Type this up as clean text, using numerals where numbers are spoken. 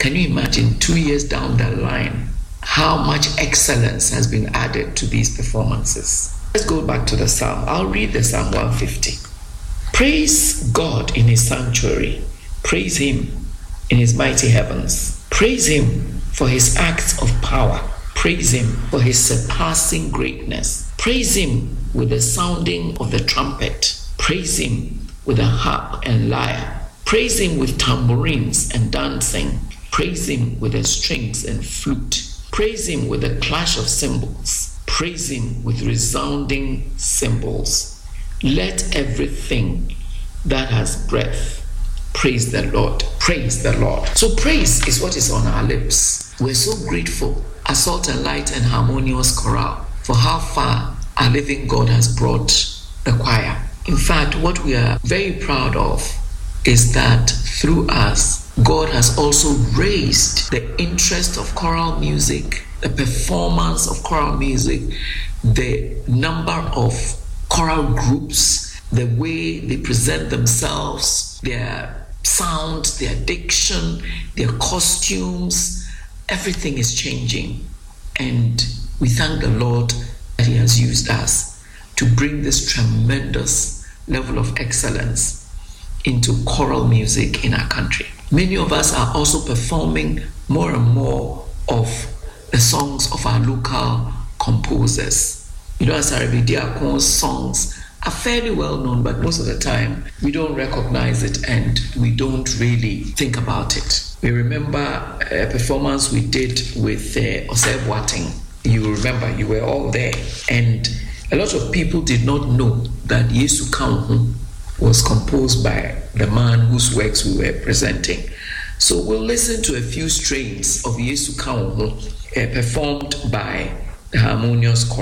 Can you imagine 2 years down the line how much excellence has been added to these performances? Let's go back to the psalm. I'll read the Psalm 150. Praise God in his sanctuary. Praise him in his mighty heavens. Praise him for his acts of power. Praise him for his surpassing greatness. Praise him with the sounding of the trumpet. Praise him with the harp and lyre. Praise him with tambourines and dancing. Praise him with the strings and flute. Praise him with the clash of cymbals. Praise him with resounding cymbals. Let everything that has breath praise the Lord. Praise the Lord. So praise is what is on our lips. We're so grateful as Salt and Light and Harmonious Chorale for how far our living God has brought the choir. In fact, what we are very proud of is that through us, God has also raised the interest of choral music, the performance of choral music, the number of choral groups, the way they present themselves, their sound, their diction, their costumes. Everything is changing. And we thank the Lord that he has used us to bring this tremendous level of excellence into choral music in our country. Many of us are also performing more and more of the songs of our local composers. You know, Asare Diakon's songs are fairly well known, but most of the time we don't recognize it and we don't really think about it. We remember a performance we did with Osei Boateng. You remember, you were all there. And a lot of people did not know that Yesu Kanhu was composed by the man whose works we were presenting. So we'll listen to a few strains of Yesu Kanhu performed by the Harmonious Chorale.